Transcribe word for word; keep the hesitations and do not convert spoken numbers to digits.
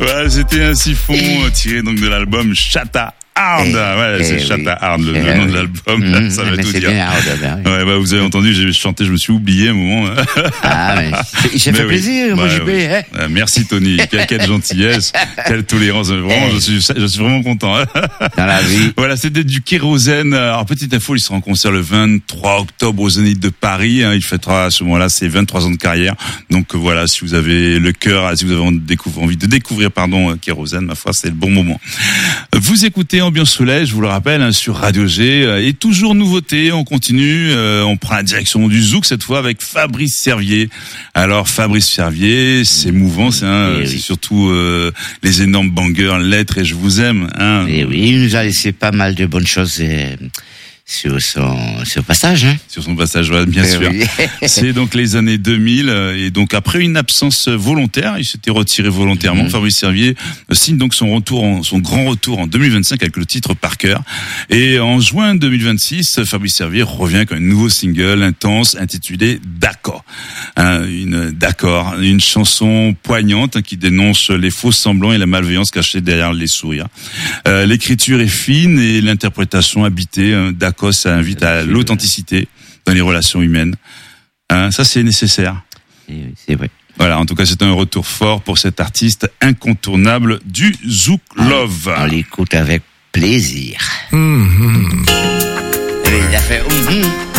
Voilà, c'était un siphon tiré donc de l'album Chata Hard. Eh, ouais, eh, c'est oui. Chata Hard, le, le nom de l'album. Mmh, ça va tout c'est dire. Bien hard, ben, oui. Ouais, bah, vous avez entendu, j'ai chanté, je me suis oublié un moment. Ah, mais ça fait oui. plaisir, moi, bah, J P. Oui. Hein. Merci, Tony. Quelle, quelle gentillesse, quelle tolérance. Vraiment, je suis, je suis vraiment content. Dans la vie. Voilà, c'était du Kérosène. Alors, petite info, il sera en concert le vingt-trois octobre au Zénith de Paris. Il fêtera à ce moment-là ses vingt-trois ans de carrière. Donc, voilà, si vous avez le cœur, si vous avez envie de découvrir, pardon, Kérosène, ma foi, c'est le bon moment. Vous écoutez Ambiance Soleil, je vous le rappelle, hein, sur Radio G. Et toujours nouveauté, on continue, euh, on prend la direction du Zouk cette fois avec Fabrice Servier. Alors Fabrice Servier, c'est mouvant, c'est, hein, oui. c'est surtout euh, les énormes bangers, Lettres et Je vous aime. Hein. Et oui, il nous a laissé pas mal de bonnes choses euh, sur son sur passage. Hein. Sur son passage, ouais, bien et sûr. Oui. C'est donc les années deux mille, et donc après une absence volontaire, il s'était retiré volontairement. Mmh. Fabrice Servier signe donc son retour, en, son grand retour en deux mille vingt-cinq avec le titre Par cœur. Et en juin deux mille vingt-six, Fabrice Servier revient avec un nouveau single intense intitulé D'accord. Hein, une D'accord, une chanson poignante hein, qui dénonce les faux semblants et la malveillance cachée derrière les sourires. Euh, l'écriture est fine et l'interprétation habitée. Hein, D'accord, ça invite à l'authenticité dans les relations humaines. Hein, ça, c'est nécessaire. C'est vrai. Voilà, en tout cas, c'est un retour fort pour cet artiste incontournable du Zouk Love. On, on l'écoute avec plaisir. Mmh, mmh. Et il a fait... Mmh, mmh.